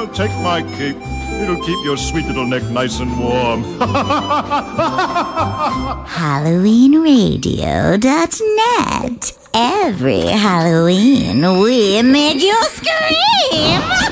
Take my cape. It'll keep your sweet little neck nice and warm. HalloweenRadio.net. Every Halloween, we make you scream!